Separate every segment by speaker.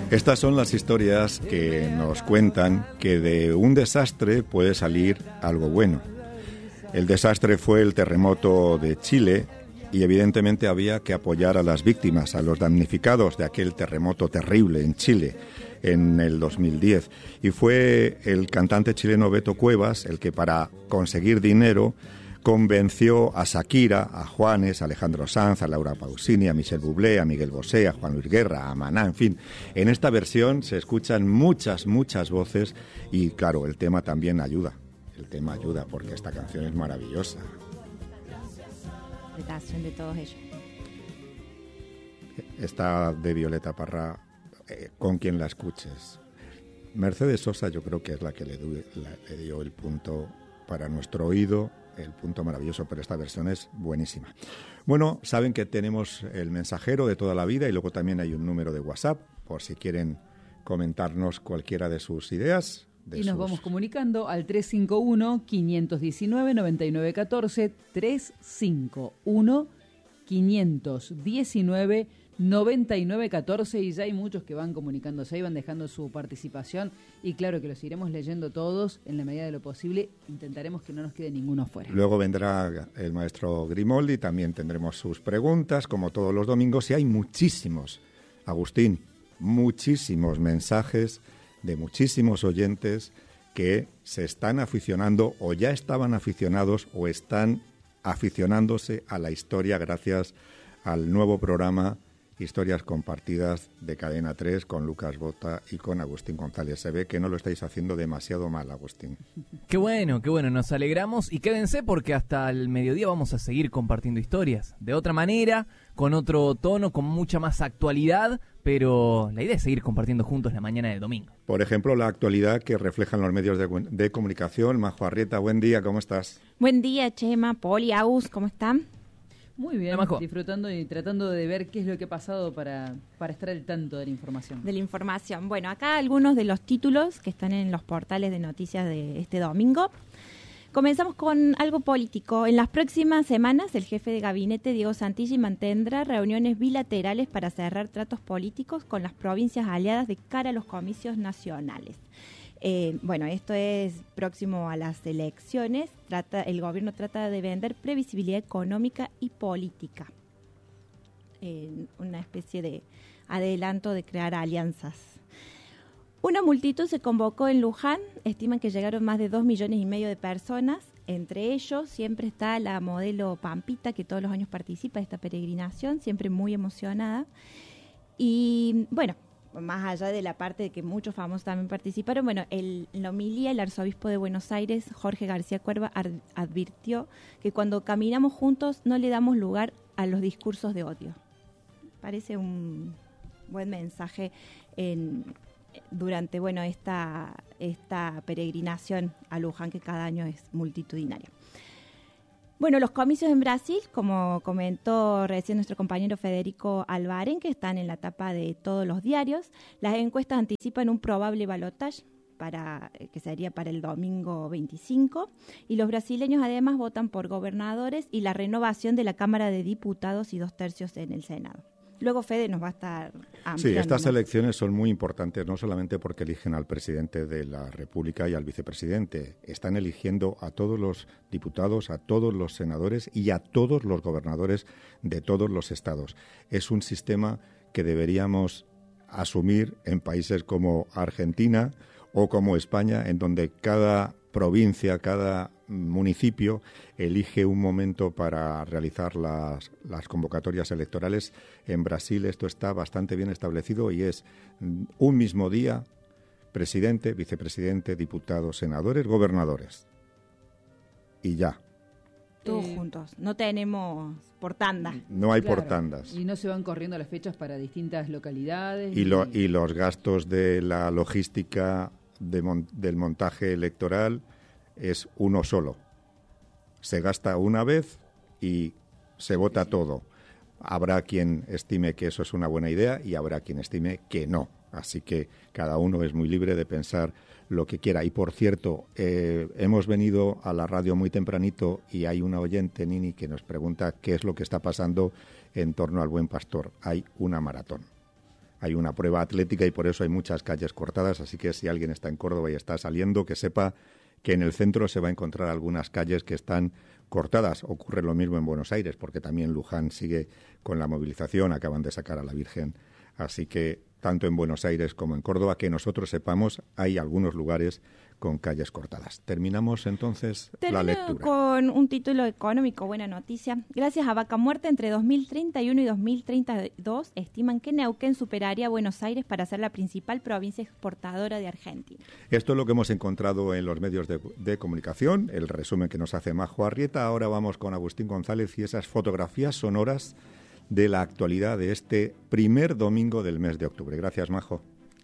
Speaker 1: Estas son las historias que nos cuentan que de un desastre puede salir algo bueno. El desastre fue el terremoto de Chile y evidentemente había que apoyar a las víctimas, a los damnificados de aquel terremoto terrible en Chile en el 2010. Y fue el cantante chileno Beto Cuevas el que, para conseguir dinero, convenció a Shakira, a Juanes, a Alejandro Sanz, a Laura Pausini, a Michel Bublé, a Miguel Bosé, a Juan Luis Guerra, a Maná, en fin. En esta versión se escuchan muchas voces y, claro, el tema también ayuda. El tema ayuda porque esta canción es maravillosa.
Speaker 2: De todos ellos.
Speaker 1: Esta de Violeta Parra, con quien la escuches. Mercedes Sosa yo creo que es la que le dio el punto para nuestro oído, el punto maravilloso, pero esta versión es buenísima. Bueno, saben que tenemos el mensajero de toda la vida y luego también hay un número de WhatsApp por si quieren comentarnos cualquiera de sus ideas.
Speaker 3: Y nos vamos comunicando al 351-519-9914, 351-519-9914, y ya hay muchos que van comunicándose y van dejando su participación, y claro que los iremos leyendo todos en la medida de lo posible. Intentaremos que no nos quede ninguno fuera.
Speaker 1: Luego vendrá el maestro Grimoldi, también tendremos sus preguntas, como todos los domingos, y hay muchísimos, Agustín, muchísimos mensajes de muchísimos oyentes que se están aficionando o ya estaban aficionados o están aficionándose a la historia gracias al nuevo programa Historias Compartidas de Cadena 3 con Lucas Bota y con Agustín González. Se ve que no lo estáis haciendo demasiado mal, Agustín.
Speaker 4: Qué bueno, nos alegramos y quédense porque hasta el mediodía vamos a seguir compartiendo historias. De otra manera, con otro tono, con mucha más actualidad, pero la idea es seguir compartiendo juntos la mañana del domingo.
Speaker 1: Por ejemplo, la actualidad que reflejan los medios de comunicación. Majo Arrieta, buen día, ¿cómo estás?
Speaker 2: Buen día, Chema, Poli, Agus, ¿cómo están?
Speaker 3: Muy bien, disfrutando y tratando de ver qué es lo que ha pasado para estar al tanto de la información.
Speaker 2: Bueno, acá algunos de los títulos que están en los portales de noticias de este domingo. Comenzamos con algo político. En las próximas semanas, el jefe de gabinete, Diego Santilli, mantendrá reuniones bilaterales para cerrar tratos políticos con las provincias aliadas de cara a los comicios nacionales. Esto es próximo a las elecciones. El gobierno trata de vender previsibilidad económica y política. Una especie de adelanto de crear alianzas. Una multitud se convocó en Luján. Estiman que llegaron más de 2,5 millones de personas. Entre ellos siempre está la modelo Pampita, que todos los años participa de esta peregrinación, siempre muy emocionada. Y bueno, más allá de la parte de que muchos famosos también participaron, en la homilía el arzobispo de Buenos Aires, Jorge García Cuerva, advirtió que cuando caminamos juntos no le damos lugar a los discursos de odio. Parece un buen mensaje durante esta peregrinación a Luján, que cada año es multitudinaria. Bueno, los comicios en Brasil, como comentó recién nuestro compañero Federico Alvaren, que están en la tapa de todos los diarios, las encuestas anticipan un probable balotaje que sería para el domingo 25, y los brasileños además votan por gobernadores y la renovación de la Cámara de Diputados y 2/3 en el Senado. Luego Fede nos va a estar ampliando.
Speaker 1: Sí, estas elecciones son muy importantes, no solamente porque eligen al presidente de la República y al vicepresidente. Están eligiendo a todos los diputados, a todos los senadores y a todos los gobernadores de todos los estados. Es un sistema que deberíamos asumir en países como Argentina o como España, en donde cada provincia, cada municipio elige un momento para realizar las convocatorias electorales. En Brasil esto está bastante bien establecido y es un mismo día presidente, vicepresidente, diputados, senadores, gobernadores. Y ya.
Speaker 2: Todos juntos. No tenemos por tandas.
Speaker 1: No hay por tandas.
Speaker 3: Y no se van corriendo las fechas para distintas localidades.
Speaker 1: Y los gastos de la logística del montaje electoral es uno solo. Se gasta una vez y se vota todo. Habrá quien estime que eso es una buena idea y habrá quien estime que no. Así que cada uno es muy libre de pensar lo que quiera. Y por cierto, hemos venido a la radio muy tempranito y hay una oyente, Nini, que nos pregunta qué es lo que está pasando en torno al Buen Pastor. Hay una maratón. hay una prueba atlética y por eso hay muchas calles cortadas, así que si alguien está en Córdoba y está saliendo, que sepa que en el centro se va a encontrar algunas calles que están cortadas. Ocurre lo mismo en Buenos Aires, porque también Luján sigue con la movilización, acaban de sacar a la Virgen. Así que tanto en Buenos Aires como en Córdoba, que nosotros sepamos, hay algunos lugares con calles cortadas. Terminamos entonces la lectura.
Speaker 2: Con un título económico, buena noticia. Gracias a Vaca Muerta, entre 2031 y 2032 estiman que Neuquén superaría a Buenos Aires para ser la principal provincia exportadora de Argentina.
Speaker 1: Esto es lo que hemos encontrado en los medios de comunicación, el resumen que nos hace Majo Arrieta. Ahora vamos con Agustín González y esas fotografías sonoras de la actualidad de este primer domingo del mes de octubre. Gracias, Majo.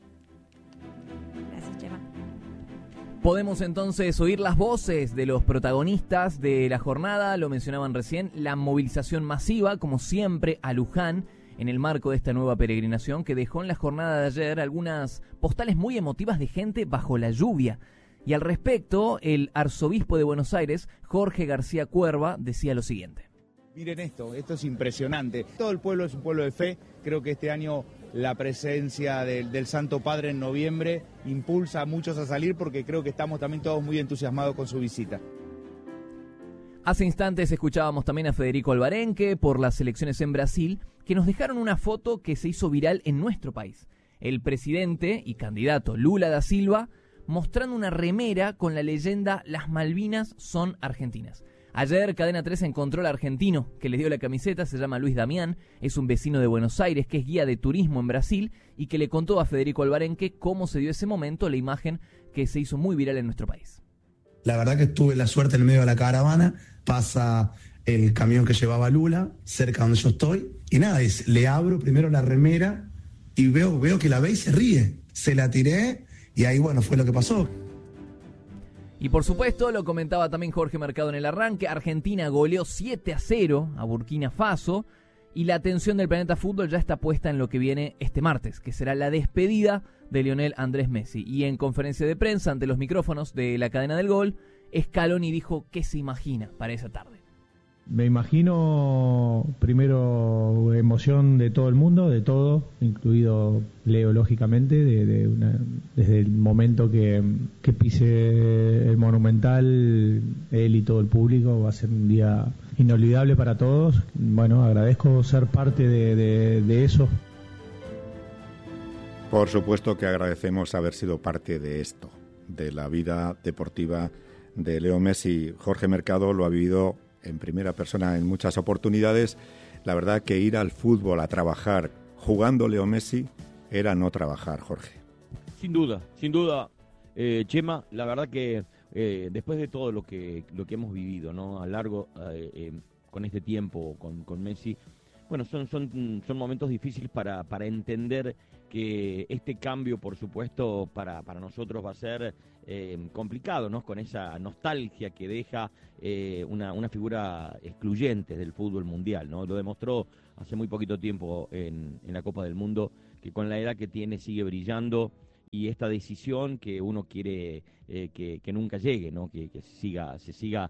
Speaker 2: Gracias, Chema.
Speaker 4: Podemos entonces oír las voces de los protagonistas de la jornada, lo mencionaban recién, la movilización masiva, como siempre, a Luján, en el marco de esta nueva peregrinación que dejó en la jornada de ayer algunas postales muy emotivas de gente bajo la lluvia. Y al respecto, el arzobispo de Buenos Aires, Jorge García Cuerva, decía lo siguiente.
Speaker 5: Miren esto es impresionante. Todo el pueblo es un pueblo de fe. Creo que este año la presencia del Santo Padre en noviembre impulsa a muchos a salir porque creo que estamos también todos muy entusiasmados con su visita.
Speaker 4: Hace instantes escuchábamos también a Federico Alvarenque por las elecciones en Brasil, que nos dejaron una foto que se hizo viral en nuestro país. El presidente y candidato Lula da Silva mostrando una remera con la leyenda "Las Malvinas son argentinas". Ayer Cadena 3 encontró al argentino que le dio la camiseta, se llama Luis Damián, es un vecino de Buenos Aires que es guía de turismo en Brasil y que le contó a Federico Alvarenque cómo se dio ese momento, la imagen que se hizo muy viral en nuestro país.
Speaker 6: La verdad que tuve la suerte en el medio de la caravana, pasa el camión que llevaba a Lula, cerca donde yo estoy, y nada, le abro primero la remera y veo que la ve y se ríe. Se la tiré y ahí, bueno, fue lo que pasó.
Speaker 4: Y por supuesto, lo comentaba también Jorge Mercado en el arranque, Argentina goleó 7-0 a Burkina Faso y la atención del Planeta Fútbol ya está puesta en lo que viene este martes, que será la despedida de Lionel Andrés Messi. Y en conferencia de prensa ante los micrófonos de la cadena del Gol, Scaloni dijo qué se imagina para esa tarde.
Speaker 7: Me imagino primero emoción de todo el mundo, de todo, incluido Leo lógicamente, desde el momento que pise el Monumental, él y todo el público, va a ser un día inolvidable para todos. Bueno, agradezco ser parte de eso.
Speaker 1: Por supuesto que agradecemos haber sido parte de esto, de la vida deportiva de Leo Messi. Jorge Mercado lo ha vivido en primera persona en muchas oportunidades. La verdad que ir al fútbol a trabajar jugando Leo Messi era no trabajar, Jorge.
Speaker 8: Sin duda, Chema, la verdad que después de todo lo que hemos vivido, ¿no? A largo con este tiempo con Messi, bueno, son momentos difíciles para entender que este cambio, por supuesto, para nosotros va a ser complicado, ¿no? Con esa nostalgia que deja una figura excluyente del fútbol mundial, ¿no? Lo demostró hace muy poquito tiempo en la Copa del Mundo, que con la edad que tiene sigue brillando, y esta decisión que uno quiere que nunca llegue, ¿no? Que se siga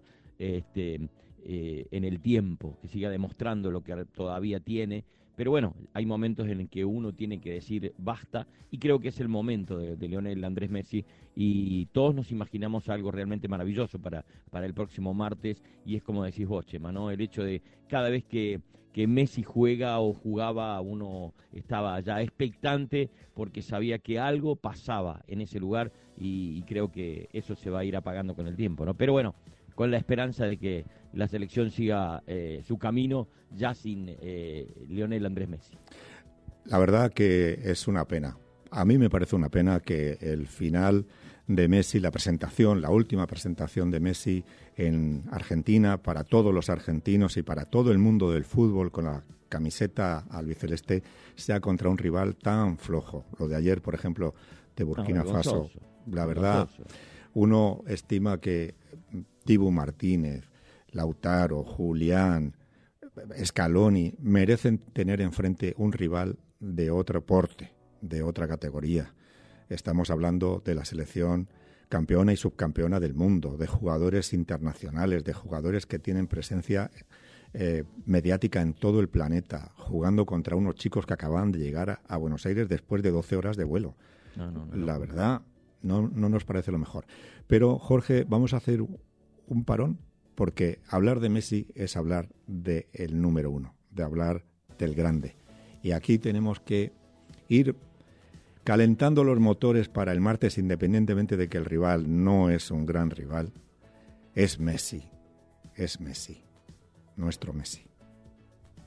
Speaker 8: en el tiempo, que siga demostrando lo que todavía tiene. Pero bueno, hay momentos en el que uno tiene que decir basta, y creo que es el momento de Lionel Andrés Messi, y todos nos imaginamos algo realmente maravilloso para el próximo martes, y es como decís vos, Chema, ¿no? El hecho de cada vez que Messi juega o jugaba, uno estaba ya expectante porque sabía que algo pasaba en ese lugar, y creo que eso se va a ir apagando con el tiempo, ¿no? Pero bueno, con la esperanza de que la selección siga su camino ya sin Lionel Andrés Messi.
Speaker 1: La verdad que es una pena. A mí me parece una pena que el final de Messi, la última presentación de Messi en Argentina, para todos los argentinos y para todo el mundo del fútbol con la camiseta albiceleste, sea contra un rival tan flojo. Lo de ayer, por ejemplo, de Burkina Faso. La verdad, uno estima que Dibu Martínez, Lautaro, Julián, Scaloni merecen tener enfrente un rival de otro porte, de otra categoría. Estamos hablando de la selección campeona y subcampeona del mundo, de jugadores internacionales, de jugadores que tienen presencia mediática en todo el planeta, jugando contra unos chicos que acaban de llegar a Buenos Aires después de 12 horas de vuelo.
Speaker 8: No.
Speaker 1: La verdad, no nos parece lo mejor. Pero, Jorge, vamos a hacer un parón, porque hablar de Messi es hablar del número uno, de hablar del grande. Y aquí tenemos que ir calentando los motores para el martes, independientemente de que el rival no es un gran rival. Es Messi, nuestro Messi.